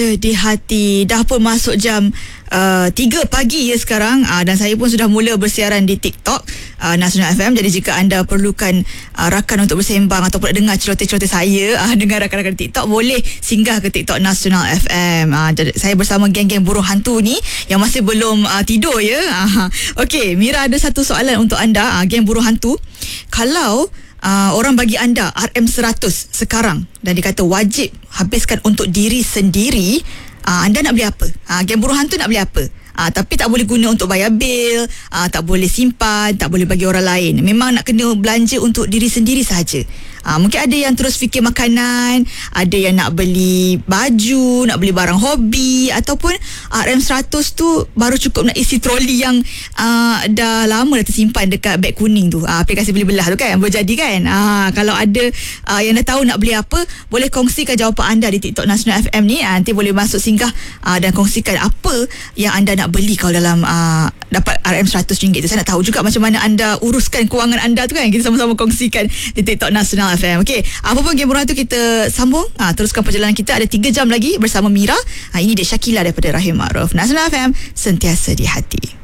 Di hati. Dah pun masuk jam 3 pagi ya sekarang, dan saya pun sudah mula bersiaran di TikTok Nasional FM. Jadi jika anda perlukan rakan untuk bersembang ataupun dengar celoteh-celoteh saya dengan rakan-rakan TikTok, boleh singgah ke TikTok Nasional FM. Jadi saya bersama geng-geng burung hantu ni yang masih belum tidur ya. Okey, Mira ada satu soalan untuk anda, geng burung hantu. Kalau orang bagi anda RM100 sekarang dan dikata wajib habiskan untuk diri sendiri, anda nak beli apa? Geng burung hantu nak beli apa? Tapi tak boleh guna untuk bayar bil, tak boleh simpan, tak boleh bagi orang lain. Memang nak kena belanja untuk diri sendiri sahaja. Mungkin ada yang terus fikir makanan, ada yang nak beli baju, nak beli barang hobi, ataupun RM100 tu baru cukup nak isi troli yang dah lama dah tersimpan dekat beg kuning tu, aplikasi beli belah tu kan, boleh jadi kan. Kalau ada yang dah tahu nak beli apa, boleh kongsikan jawapan anda di TikTok Nasional FM ni. Nanti boleh masuk singgah dan kongsikan apa yang anda nak beli kalau dalam dapat RM100 tu. Saya nak tahu juga macam mana anda uruskan kewangan anda tu kan. Kita sama-sama kongsikan di TikTok Nasional FM. Okey, apa pun game burung tu kita sambung, teruskan perjalanan kita. Ada 3 jam lagi bersama Mira. Ini dia Syakila daripada Rahim Ma'ruf. Nasional FM, sentiasa di hati.